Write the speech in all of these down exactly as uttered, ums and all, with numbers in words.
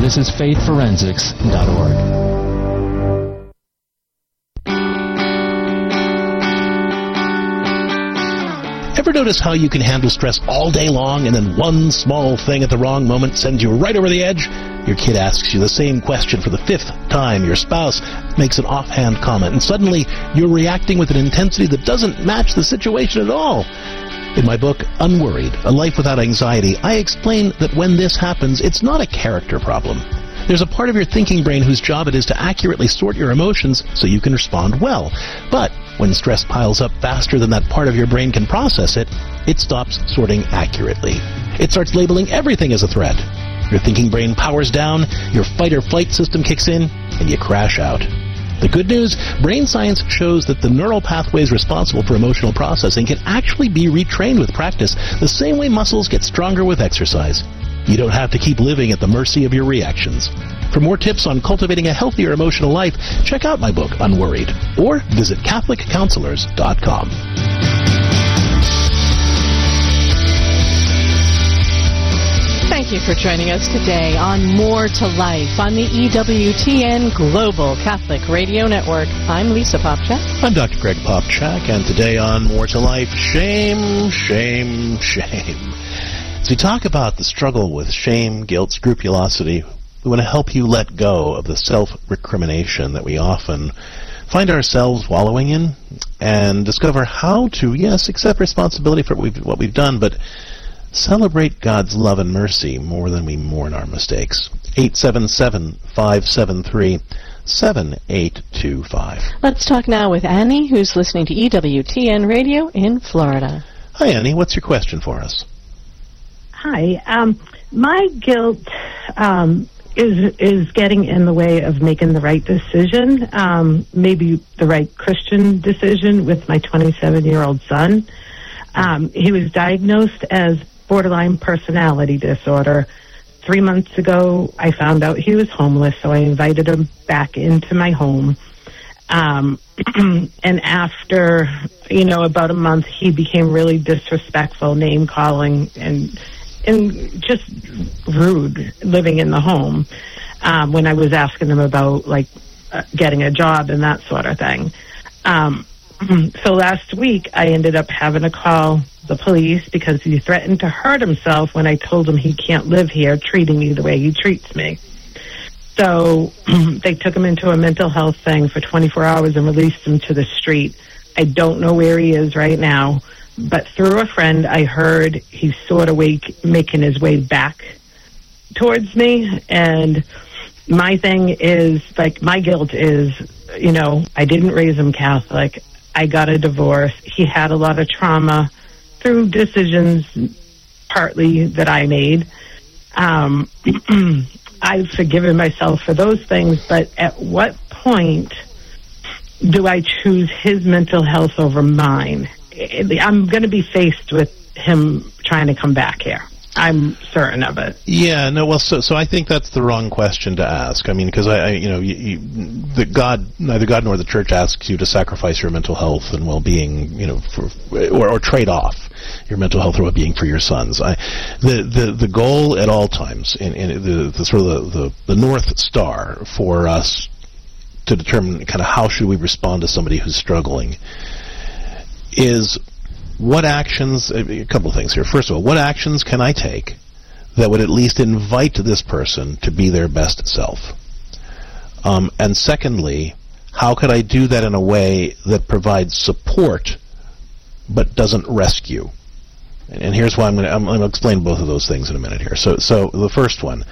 This is faith forensics dot org. Ever notice how you can handle stress all day long and then one small thing at the wrong moment sends you right over the edge? Your kid asks you the same question for the fifth time. Your spouse makes an offhand comment, and suddenly you're reacting with an intensity that doesn't match the situation at all. In my book, Unworried, A Life Without Anxiety, I explain that when this happens, it's not a character problem. There's a part of your thinking brain whose job it is to accurately sort your emotions so you can respond well. But when stress piles up faster than that part of your brain can process it, it stops sorting accurately. It starts labeling everything as a threat. Your thinking brain powers down, your fight-or-flight system kicks in, and you crash out. The good news, brain science shows that the neural pathways responsible for emotional processing can actually be retrained with practice, the same way muscles get stronger with exercise. You don't have to keep living at the mercy of your reactions. For more tips on cultivating a healthier emotional life, check out my book, Unworried, or visit Catholic Counselors dot com. Thank you for joining us today on More to Life on the E W T N Global Catholic Radio Network. I'm Lisa Popchak. I'm Doctor Greg Popchak, and today on More to Life, shame, shame, shame. As we talk about the struggle with shame, guilt, scrupulosity, we want to help you let go of the self-recrimination that we often find ourselves wallowing in and discover how to, yes, accept responsibility for what we've, what we've done, but celebrate God's love and mercy more than we mourn our mistakes. eight seven seven, five seven three, seven eight two five. Let's talk now with Annie, who's listening to E W T N Radio in Florida. Hi, Annie. What's your question for us? Hi. Um, my guilt um, is is getting in the way of making the right decision, um, maybe the right Christian decision with my twenty-seven-year-old son. Um, he was diagnosed as borderline personality disorder. Three months ago, I found out he was homeless, so I invited him back into my home. Um, and after, you know, about a month, he became really disrespectful, name-calling, and and just rude living in the home um, when I was asking him about, like, uh, getting a job and that sort of thing. Um, so last week, I ended up having to call the police because he threatened to hurt himself when I told him he can't live here treating me the way he treats me. So they took him into a mental health thing for twenty-four hours and released him to the street. I don't know where he is right now, but through a friend, I heard he's sort of wake, making his way back towards me. And my thing is, like, my guilt is, you know, I didn't raise him Catholic. I got a divorce. He had a lot of trauma through decisions partly that I made. Um, I've forgiven myself for those things, but at what point do I choose his mental health over mine? I'm going to be faced with him trying to come back here. I'm certain of it. Yeah, no, well, so so I think that's the wrong question to ask. I mean, because I, I, you know, you, you, the God, neither God nor the Church asks you to sacrifice your mental health and well-being, you know, for or, or trade off your mental health or well-being for your sons. I, the the the goal at all times, in, in the, the sort of the, the the North Star for us to determine kind of how should we respond to somebody who's struggling, is what actions, a couple of things here. First of all, what actions can I take that would at least invite this person to be their best self? Um, and secondly, how could I do that in a way that provides support but doesn't rescue? And, and here's why I'm going to I'm going to explain both of those things in a minute here. So, so the first one,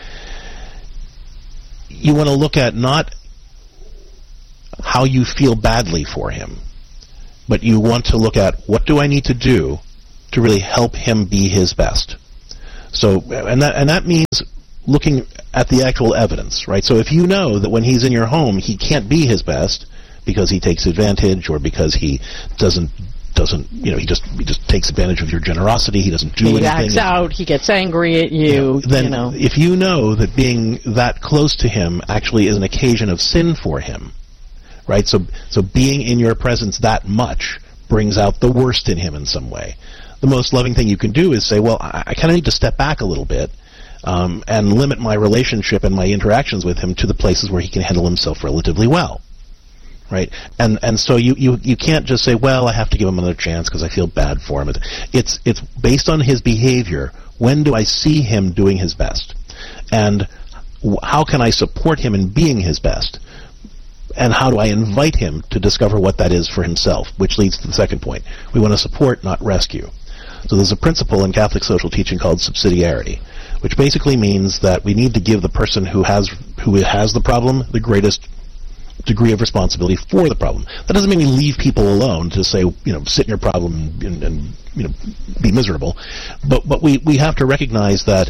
you want to look at not how you feel badly for him, but you want to look at what do I need to do to really help him be his best. So, and that and that means looking at the actual evidence, right? So if you know that when he's in your home, he can't be his best because he takes advantage or because he doesn't doesn't you know he just he just takes advantage of your generosity, he doesn't do he anything. He acts out. He gets angry at you. you know, then, you know. if you know that being that close to him actually is an occasion of sin for him. Right, so so being in your presence that much brings out the worst in him in some way. The most loving thing you can do is say, well, I, I kind of need to step back a little bit. um, and limit my relationship and my interactions with him to the places where he can handle himself relatively well. Right, and and so you, you, you can't just say, well, I have to give him another chance because I feel bad for him. It's it's based on his behavior. When do I see him doing his best, and w- how can I support him in being his best, and how do I invite him to discover what that is for himself? Which leads to the second point: we want to support, not rescue. So there's a principle in Catholic social teaching called subsidiarity, which basically means that we need to give the person who has who has the problem the greatest degree of responsibility for the problem. That doesn't mean we leave people alone to say, you know, sit in your problem and, and you know, be miserable. But but we, we have to recognize that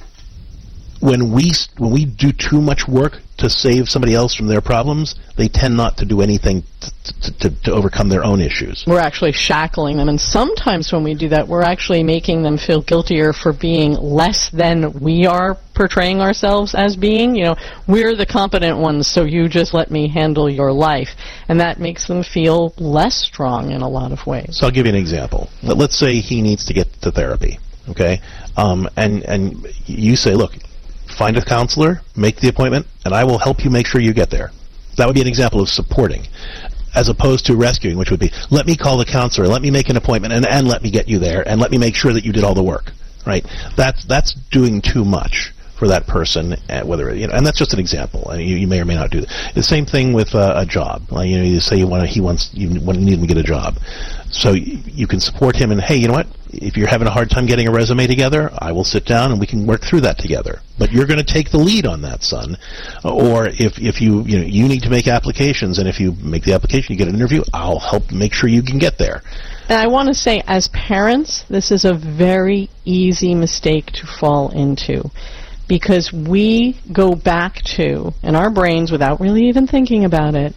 when we when we do too much work to save somebody else from their problems, they tend not to do anything to, to, to overcome their own issues. We're actually shackling them, and sometimes when we do that, we're actually making them feel guiltier for being less than we are portraying ourselves as being. You know, we're the competent ones, so you just let me handle your life. And that makes them feel less strong in a lot of ways. So I'll give you an example. Let's say he needs to get to therapy, okay? Um, and, and you say, look, find a counselor, make the appointment, and I will help you make sure you get there. That would be an example of supporting, as opposed to rescuing, which would be, let me call the counselor, let me make an appointment, and, and let me get you there, and let me make sure that you did all the work, right? That's that's doing too much for that person, uh, whether you know, and that's just an example. I mean, you, you may or may not do that. The same thing with uh, a job. Like, you know, you say you want to, he wants, you want you need him to get a job, so you, you can support him. And hey, you know what? If you're having a hard time getting a resume together, I will sit down and we can work through that together. But you're going to take the lead on that, son. Or if if you you know you need to make applications, and if you make the application, you get an interview, I'll help make sure you can get there. And I want to say, as parents, this is a very easy mistake to fall into, because we go back to, in our brains, without really even thinking about it,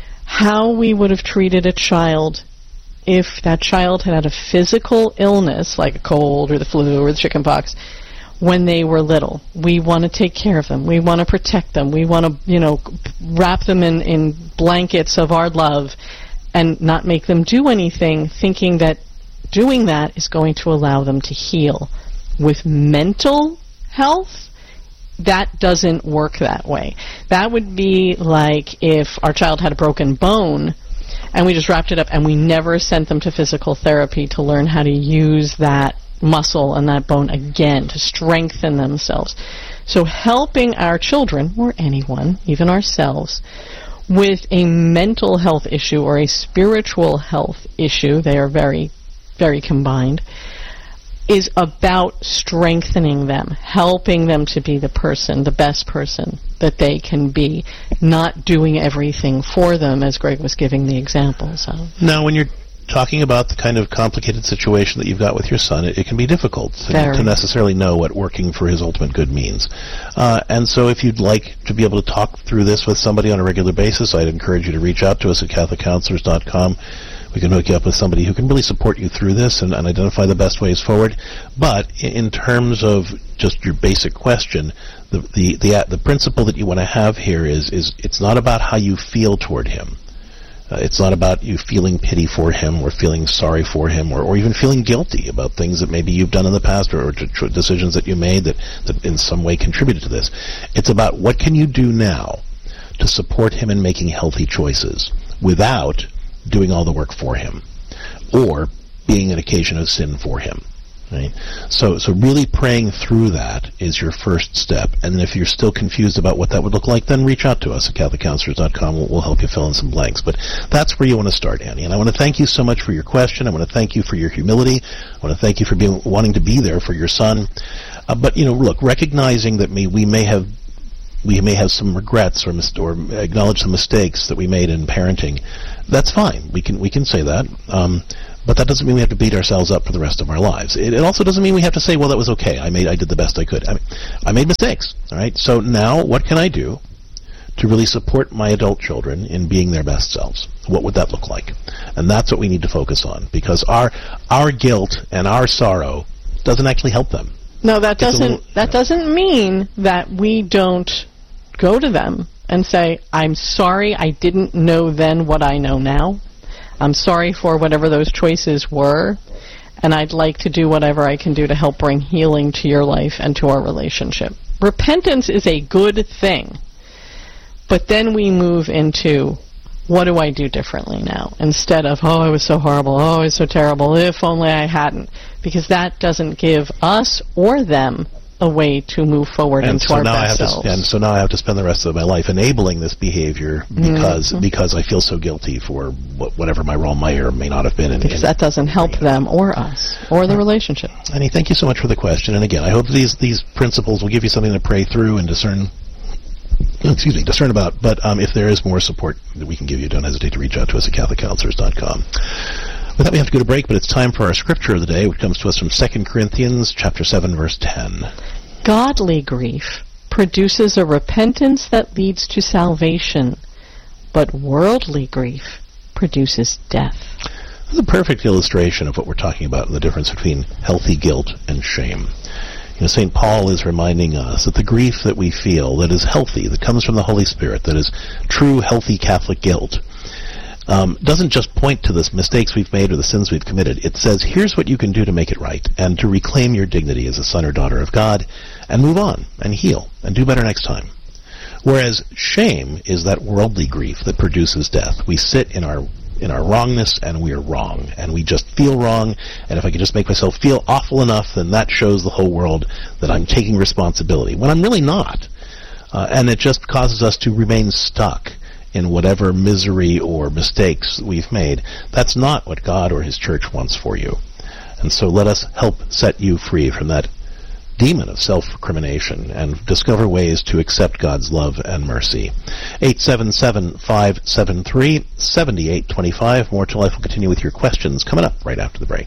how we would have treated a child if that child had had a physical illness, like a cold or the flu or the chicken pox, when they were little. We want to take care of them. We want to protect them. We want to, you know, wrap them in, in blankets of our love and not make them do anything, thinking that doing that is going to allow them to heal. With mental health, that doesn't work that way. That would be like if our child had a broken bone and we just wrapped it up and we never sent them to physical therapy to learn how to use that muscle and that bone again to strengthen themselves. So helping our children, or anyone, even ourselves, with a mental health issue or a spiritual health issue, they are very, very combined, is about strengthening them, helping them to be the person, the best person that they can be, not doing everything for them, as Greg was giving the examples of. Now, when you're talking about the kind of complicated situation that you've got with your son, it, it can be difficult to, to necessarily know what working for his ultimate good means. Uh, and so if you'd like to be able to talk through this with somebody on a regular basis, I'd encourage you to reach out to us at Catholic Counselors dot com. We can hook you up with somebody who can really support you through this and, and identify the best ways forward. But in, in terms of just your basic question, the, the, the, the principle that you want to have here is, is it's not about how you feel toward him. Uh, it's not about you feeling pity for him or feeling sorry for him or, or even feeling guilty about things that maybe you've done in the past or, or t- t- decisions that you made that, that in some way contributed to this. It's about what can you do now to support him in making healthy choices without doing all the work for him or being an occasion of sin for him. Right? So so really praying through that is your first step. And if you're still confused about what that would look like, then reach out to us at Catholic Counselors dot com. We'll, we'll help you fill in some blanks. But that's where you want to start, Annie. And I want to thank you so much for your question. I want to thank you for your humility. I want to thank you for being wanting to be there for your son. Uh, but, you know, look, recognizing that we, we may have we may have some regrets or, mis- or acknowledge some mistakes that we made in parenting, that's fine. We can we can say that. Um, But that doesn't mean we have to beat ourselves up for the rest of our lives. It, it also doesn't mean we have to say, well, that was okay. I made, I did the best I could. I mean, I made mistakes, all right? So now what can I do to really support my adult children in being their best selves? What would that look like? And that's what we need to focus on, because our our guilt and our sorrow doesn't actually help them. No, that doesn't little, that you know. doesn't mean that we don't go to them and say, I'm sorry I didn't know then what I know now. I'm sorry for whatever those choices were, and I'd like to do whatever I can do to help bring healing to your life and to our relationship. Repentance is a good thing, but then we move into, what do I do differently now? Instead of, oh, I was so horrible, oh, I was so terrible, if only I hadn't. Because that doesn't give us or them a way to move forward and into so our now best I have selves. to, and so now I have to spend the rest of my life enabling this behavior because mm-hmm. because I feel so guilty for wh- whatever my role may or may not have been. In, because in, that doesn't help them or us or the relationship. Annie, thank you so much for the question. And again, I hope these these principles will give you something to pray through and discern. Excuse me, discern about. But um, if there is more support that we can give you, don't hesitate to reach out to us at Catholic Counselors dot com. With that, we have to go to break, but it's time for our scripture of the day, which comes to us from Second Corinthians chapter seven, verse ten. Godly grief produces a repentance that leads to salvation, but worldly grief produces death. This is a perfect illustration of what we're talking about in the difference between healthy guilt and shame. You know, Saint Paul is reminding us that the grief that we feel that is healthy, that comes from the Holy Spirit, that is true, healthy Catholic guilt, Um, doesn't just point to the mistakes we've made or the sins we've committed. It says, here's what you can do to make it right and to reclaim your dignity as a son or daughter of God and move on and heal and do better next time. Whereas shame is that worldly grief that produces death. We sit in our in our wrongness and we are wrong and we just feel wrong, and if I could just make myself feel awful enough, then that shows the whole world that I'm taking responsibility when I'm really not. Uh, and it just causes us to remain stuck in whatever misery or mistakes we've made. That's not what God or His Church wants for you. And so let us help set you free from that demon of self-recrimination and discover ways to accept God's love and mercy. eight seven seven, five seven three, seven eight two five. More to Life will continue with your questions coming up right after the break.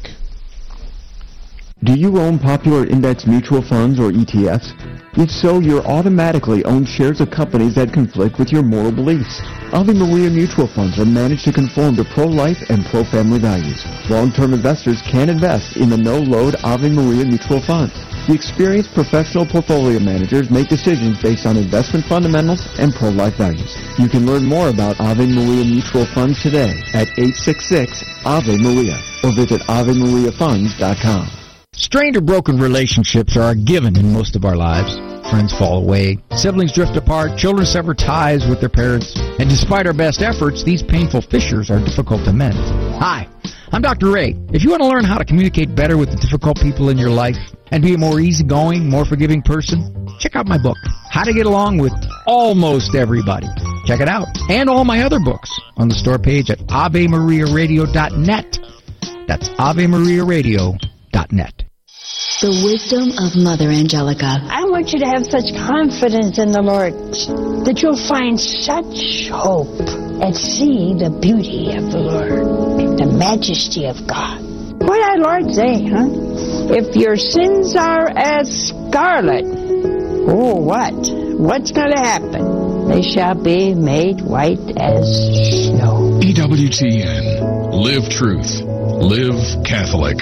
Do you own popular index mutual funds or E T Fs? If so, you're automatically owned shares of companies that conflict with your moral beliefs. Ave Maria mutual funds are managed to conform to pro-life and pro-family values. Long-term investors can invest in the no-load Ave Maria mutual funds. The experienced professional portfolio managers make decisions based on investment fundamentals and pro-life values. You can learn more about Ave Maria mutual funds today at eight six six, A V E Maria or visit ave maria funds dot com. Strained or broken relationships are a given in most of our lives. Friends fall away, siblings drift apart, children sever ties with their parents, and despite our best efforts, these painful fissures are difficult to mend. Hi, I'm Doctor Ray. If you want to learn how to communicate better with the difficult people in your life and be a more easygoing, more forgiving person, check out my book, How to Get Along with Almost Everybody. Check it out, and all my other books on the store page at ave maria radio dot net. That's ave maria radio dot net. The wisdom of Mother Angelica. I want you to have such confidence in the Lord that you'll find such hope and see the beauty of the Lord, the majesty of God. What did our Lord say, huh? If your sins are as scarlet, oh, what? What's going to happen? They shall be made white as snow. E W T N. Live truth. Live Catholic.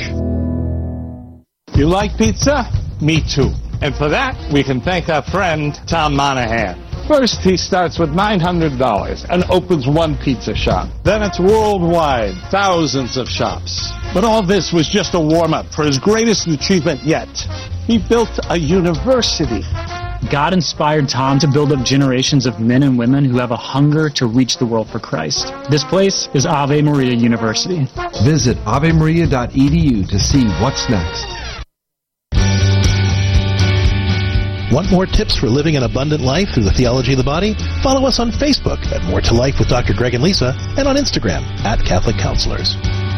You like pizza? Me too. And for that, we can thank our friend, Tom Monahan. First, he starts with nine hundred dollars and opens one pizza shop. Then it's worldwide, thousands of shops. But all this was just a warm-up for his greatest achievement yet. He built a university. God inspired Tom to build up generations of men and women who have a hunger to reach the world for Christ. This place is Ave Maria University. Visit ave maria dot e d u to see what's next. Want more tips for living an abundant life through the theology of the body? Follow us on Facebook at More to Life with Doctor Greg and Lisa, and on Instagram at Catholic Counselors.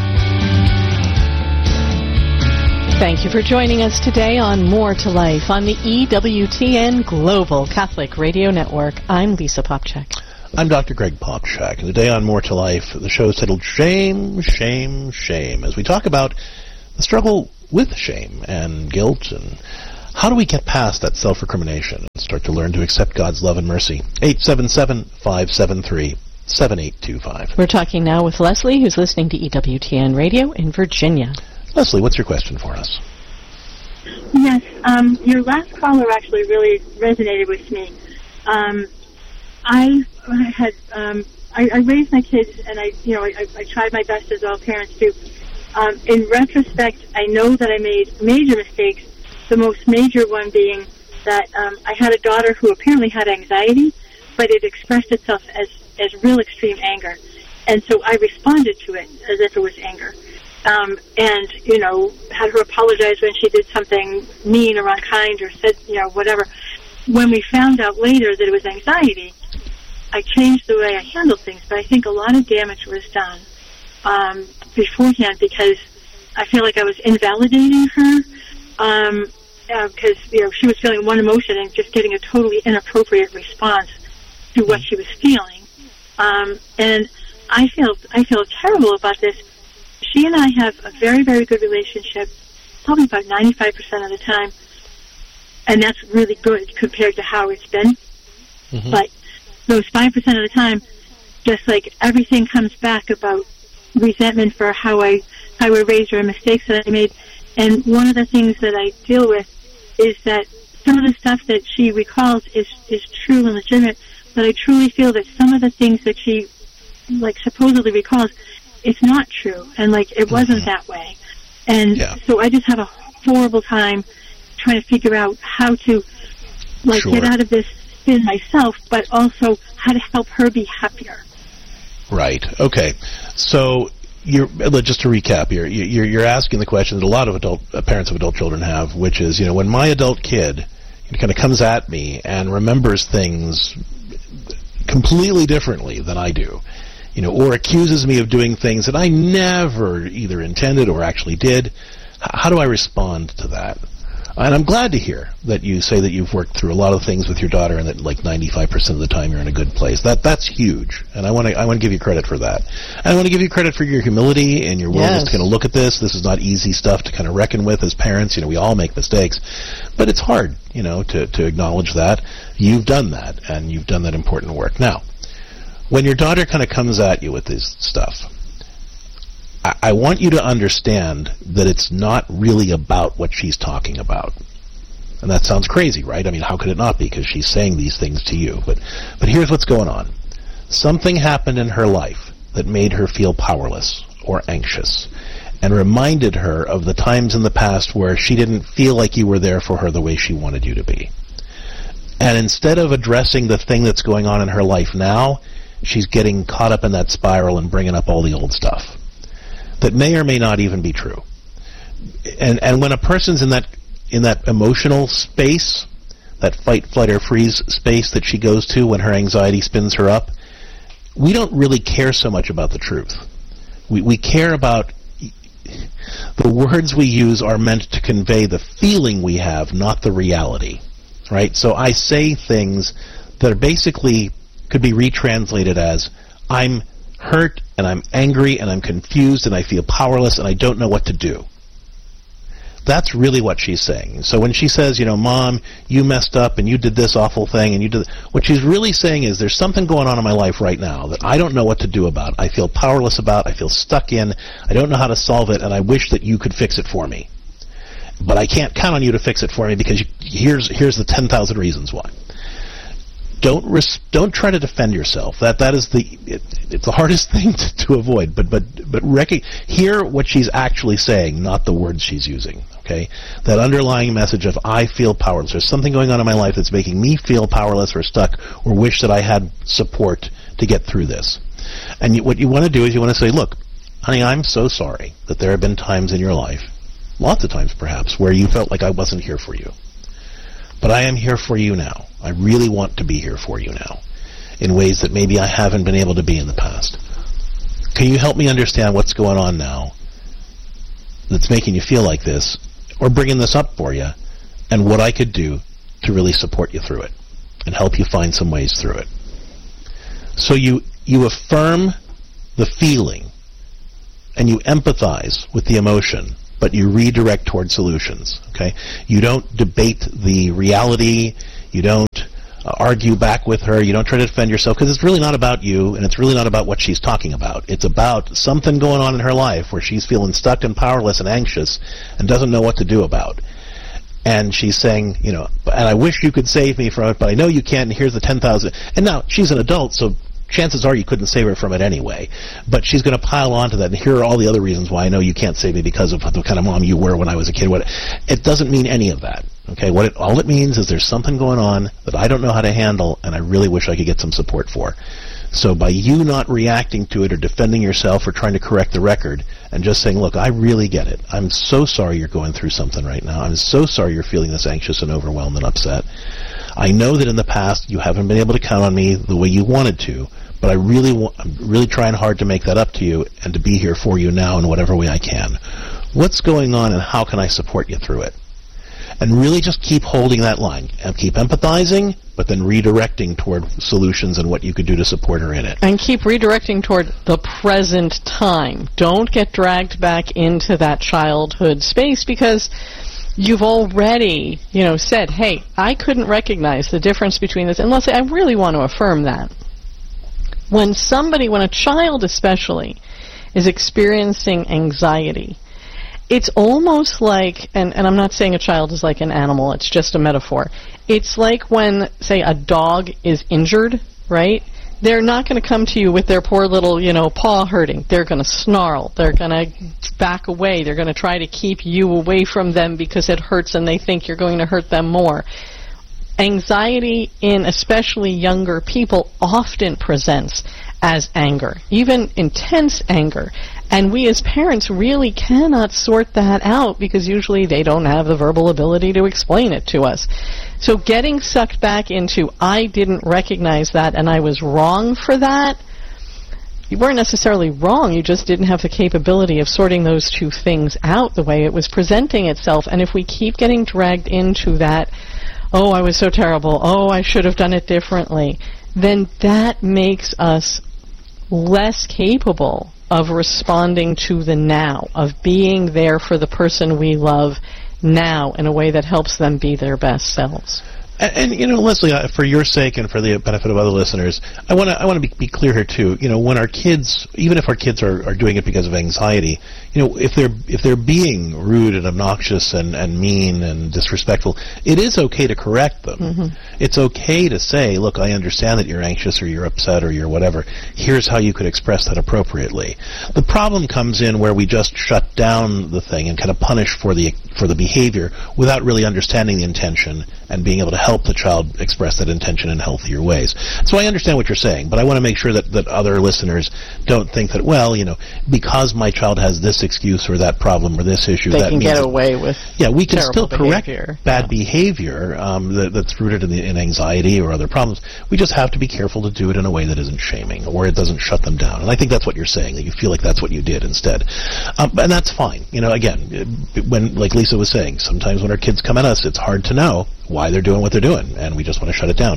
Thank you for joining us today on More to Life on the E W T N Global Catholic Radio Network. I'm Lisa Popchak. I'm Doctor Greg Popchak, and today on More to Life, the show is titled Shame, Shame, Shame, as we talk about the struggle with shame and guilt and how do we get past that self-recrimination and start to learn to accept God's love and mercy? eight seven seven, five seven three, seven eight two five. We're talking now with Leslie, who's listening to E W T N Radio in Virginia. Leslie, what's your question for us? Yes, um, your last caller actually really resonated with me. Um, I had um, I, I raised my kids, and I, you know, I, I tried my best as all parents do. Um, in retrospect, I know that I made major mistakes, the most major one being that um, I had a daughter who apparently had anxiety, but it expressed itself as, as real extreme anger. And so I responded to it as if it was anger. Um, and, you know, had her apologize when she did something mean or unkind or said, you know, whatever. When we found out later that it was anxiety, I changed the way I handled things, but I think a lot of damage was done um, beforehand because I feel like I was invalidating her um, uh, because, you know, she was feeling one emotion and just getting a totally inappropriate response to what she was feeling. Um, and I feel I feel terrible about this. She and I have a very, very good relationship, probably about ninety-five percent of the time, and that's really good compared to how it's been. Mm-hmm. But those five percent of the time, just like everything comes back about resentment for how I how I raised her and mistakes that I made. And one of the things that I deal with is that some of the stuff that she recalls is, is true and legitimate, but I truly feel that some of the things that she, like, supposedly recalls, it's not true, and, like, it wasn't mm-hmm. that way. And yeah. so I just have a horrible time trying to figure out how to, like, sure. get out of this spin myself, but also how to help her be happier. Right. Okay. So you're just to recap here. You're you're asking the question that a lot of adult uh, parents of adult children have, which is, you know, when my adult kid kind of comes at me and remembers things completely differently than I do, you know, or accuses me of doing things that I never either intended or actually did, how do I respond to that? And I'm glad to hear that you say that you've worked through a lot of things with your daughter and that like ninety-five percent of the time you're in a good place. That That's huge, and I want to I want to give you credit for that. And I want to give you credit for your humility and your willingness yes. to kind of look at this. This is not easy stuff to kind of reckon with as parents. You know, we all make mistakes, but it's hard, you know, to, to acknowledge that. You've done that, and you've done that important work. Now, when your daughter kind of comes at you with this stuff, I, I want you to understand that it's not really about what she's talking about. And that sounds crazy, right? I mean, how could it not be? Because she's saying these things to you. But, but here's what's going on. Something happened in her life that made her feel powerless or anxious and reminded her of the times in the past where she didn't feel like you were there for her the way she wanted you to be. And instead of addressing the thing that's going on in her life now, she's getting caught up in that spiral and bringing up all the old stuff that may or may not even be true. And and when a person's in that in that emotional space, that fight, flight, or freeze space that she goes to when her anxiety spins her up, we don't really care so much about the truth. We we care about the words we use are meant to convey the feeling we have, not the reality. Right? So I say things that are basically could be retranslated as, I'm hurt and I'm angry and I'm confused and I feel powerless and I don't know what to do. That's really what she's saying. So when she says, you know, Mom, you messed up and you did this awful thing and you did, what she's really saying is there's something going on in my life right now that I don't know what to do about. I feel powerless about. I feel stuck in. I don't know how to solve it, and I wish that you could fix it for me. But I can't count on you to fix it for me because you, here's here's the ten thousand reasons why. Don't res- don't try to defend yourself. That that is the it, it's the hardest thing to, to avoid. But but but rec- hear what she's actually saying, not the words she's using. Okay, that underlying message of I feel powerless. There's something going on in my life that's making me feel powerless or stuck, or wish that I had support to get through this. And you, what you want to do is you want to say, look, honey, I'm so sorry that there have been times in your life, lots of times perhaps, where you felt like I wasn't here for you. But I am here for you now. I really want to be here for you now in ways that maybe I haven't been able to be in the past. Can you help me understand what's going on now that's making you feel like this, or bringing this up for you, and what I could do to really support you through it and help you find some ways through it? So you, you affirm the feeling and you empathize with the emotion, but you redirect toward solutions, okay? You don't debate the reality. You don't uh, argue back with her. You don't try to defend yourself, because it's really not about you, and it's really not about what she's talking about. It's about something going on in her life where she's feeling stuck and powerless and anxious and doesn't know what to do about. And she's saying, you know, and I wish you could save me from it, but I know you can't, and here's the ten thousand. And now, she's an adult, so chances are you couldn't save her from it anyway. But she's going to pile onto that, and here are all the other reasons why I know you can't save me because of the kind of mom you were when I was a kid. What it doesn't mean any of that. Okay, what it, all it means is there's something going on that I don't know how to handle, and I really wish I could get some support for. So by you not reacting to it or defending yourself or trying to correct the record and just saying, look, I really get it. I'm so sorry you're going through something right now. I'm so sorry you're feeling this anxious and overwhelmed and upset. I know that in the past you haven't been able to count on me the way you wanted to, but I really wa- I'm really trying hard to make that up to you and to be here for you now in whatever way I can. What's going on and how can I support you through it? And really just keep holding that line and keep empathizing, but then redirecting toward solutions and what you could do to support her in it. And keep redirecting toward the present time. Don't get dragged back into that childhood space because you've already, you know, said, hey, I couldn't recognize the difference between this. And let's say I really want to affirm that. When somebody, when a child especially, is experiencing anxiety, it's almost like, and, and I'm not saying a child is like an animal, it's just a metaphor. It's like when, say, a dog is injured, right? They're not going to come to you with their poor little, you know, paw hurting. They're going to snarl. They're going to back away. They're going to try to keep you away from them because it hurts and they think you're going to hurt them more. Anxiety in especially younger people often presents as anger, even intense anger. And we as parents really cannot sort that out because usually they don't have the verbal ability to explain it to us. So getting sucked back into, I didn't recognize that and I was wrong for that, you weren't necessarily wrong, you just didn't have the capability of sorting those two things out the way it was presenting itself. And if we keep getting dragged into that, oh, I was so terrible, oh, I should have done it differently, then that makes us less capable of responding to the now, of being there for the person we love now in a way that helps them be their best selves. And, and you know, Leslie, uh, for your sake and for the benefit of other listeners, I want to I want to be, be clear here too. You know, when our kids, even if our kids are, are doing it because of anxiety, you know, if they're if they're being rude and obnoxious and, and mean and disrespectful, it is okay to correct them. Mm-hmm. It's okay to say, look, I understand that you're anxious or you're upset or you're whatever. Here's how you could express that appropriately. The problem comes in where we just shut down the thing and kind of punish for the for the behavior without really understanding the intention and being able to help the child express that intention in healthier ways. So I understand what you're saying, but I want to make sure that, that other listeners don't think that, well, you know, because my child has this excuse or that problem or this issue, they that can means get away with yeah, we can still correct behavior. bad yeah. behavior um, that, that's rooted in, the, in anxiety or other problems. We just have to be careful to do it in a way that isn't shaming or it doesn't shut them down. And I think that's what you're saying, that you feel like that's what you did instead. Um, and that's fine. You know, again, when, like Lisa was saying, sometimes when our kids come at us, it's hard to know why they're doing what they're doing, and we just want to shut it down.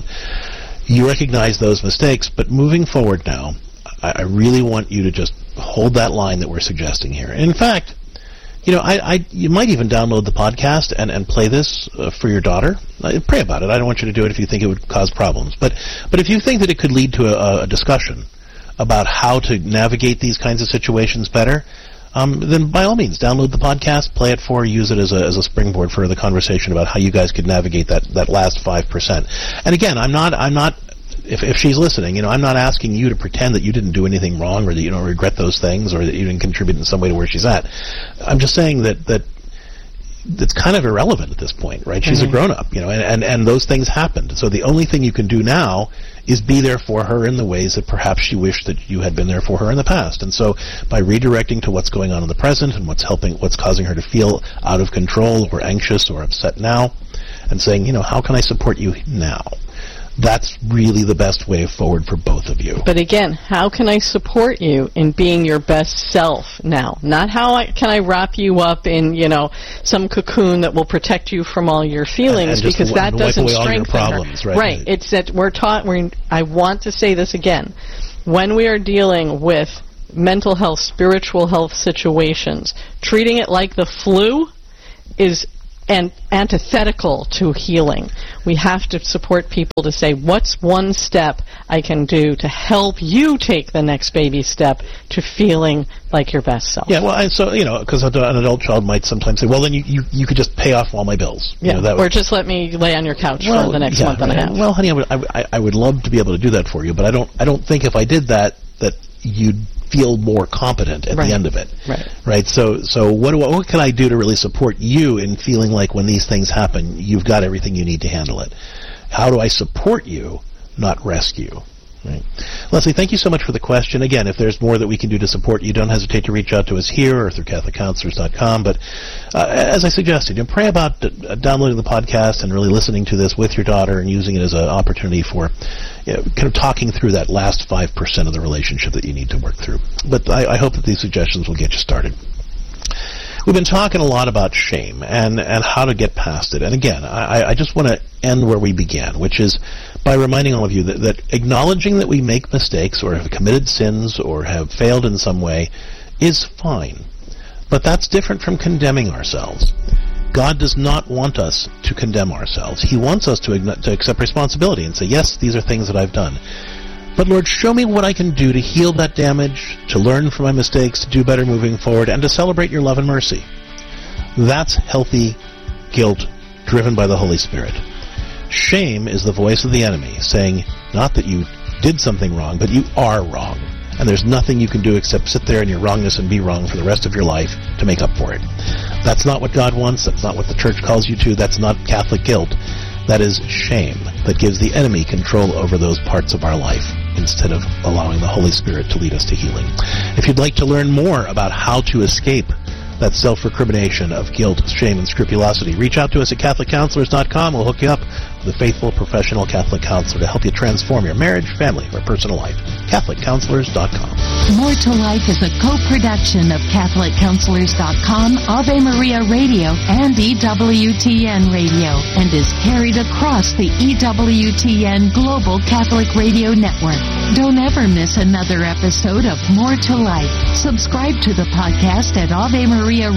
You recognize those mistakes, but moving forward now, I, I really want you to just hold that line that we're suggesting here. And in fact, you know, I, I you might even download the podcast and, and play this uh, for your daughter. Uh, pray about it. I don't want you to do it if you think it would cause problems. But but if you think that it could lead to a, a discussion about how to navigate these kinds of situations better, Um, then by all means, download the podcast, play it for, use it as a as a springboard for the conversation about how you guys could navigate that, that last five percent. And again, I'm not I'm not if if she's listening, you know, I'm not asking you to pretend that you didn't do anything wrong or that you don't regret those things or that you didn't contribute in some way to where she's at. I'm just saying that that it's kind of irrelevant at this point, right? She's mm-hmm. a grown up, you know, and, and, and those things happened. So the only thing you can do now is be there for her in the ways that perhaps she wished that you had been there for her in the past. And so by redirecting to what's going on in the present and what's helping, what's causing her to feel out of control or anxious or upset now, and saying, you know, how can I support you now? That's really the best way forward for both of you. But again, how can I support you in being your best self now? Not how I, can I wrap you up in, you know, some cocoon that will protect you from all your feelings, and, and because w- that doesn't wipe away strengthen all your problems, her. Right. Right. It's that we're taught. We're. I want to say this again. When we are dealing with mental health, spiritual health situations, treating it like the flu is and antithetical to healing. We have to support people to say, what's one step I can do to help you take the next baby step to feeling like your best self? Yeah, well, and so, you know, because an adult child might sometimes say, well, then you, you, you could just pay off all my bills. Yeah, you know, that or would, just let me lay on your couch well, for the next yeah, month and a half. Well, honey, I would, I, I would love to be able to do that for you, but I don't, I don't think if I did that, that you'd feel more competent at Right. the end of it. Right. Right. So, so what do I, what can I do to really support you in feeling like when these things happen, you've got everything you need to handle it? How do I support you, not rescue? Right. Leslie, thank you so much for the question. Again, if there's more that we can do to support you, don't hesitate to reach out to us here or through Catholic Counselors dot com. But uh, as I suggested, you know, pray about d- downloading the podcast and really listening to this with your daughter and using it as an opportunity for you know, kind of talking through that last five percent of the relationship that you need to work through. But I, I hope that these suggestions will get you started. We've been talking a lot about shame and, and how to get past it. And again, I, I just want to end where we began, which is by reminding all of you that, that acknowledging that we make mistakes or have committed sins or have failed in some way is fine. But that's different from condemning ourselves. God does not want us to condemn ourselves. He wants us to, to accept responsibility and say, yes, these are things that I've done. But Lord, show me what I can do to heal that damage, to learn from my mistakes, to do better moving forward, and to celebrate your love and mercy. That's healthy guilt driven by the Holy Spirit. Shame is the voice of the enemy saying, not that you did something wrong, but you are wrong. And there's nothing you can do except sit there in your wrongness and be wrong for the rest of your life to make up for it. That's not what God wants. That's not what the church calls you to. That's not Catholic guilt. That is shame that gives the enemy control over those parts of our life instead of allowing the Holy Spirit to lead us to healing. If you'd like to learn more about how to escape that self-recrimination of guilt, shame, and scrupulosity, reach out to us at Catholic Counselors dot com. We'll hook you up with a faithful, professional Catholic counselor to help you transform your marriage, family, or personal life. Catholic Counselors dot com. More to Life is a co-production of Catholic Counselors dot com, Ave Maria Radio, and E W T N Radio, and is carried across the E W T N Global Catholic Radio Network. Don't ever miss another episode of More to Life. Subscribe to the podcast at Ave Maria